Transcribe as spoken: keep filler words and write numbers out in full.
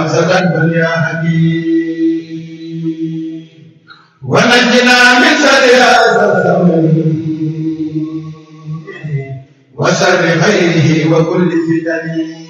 خمسة الدنيا حكيم ونجنا من شر هذا الزمن وشر غيره وكل فتن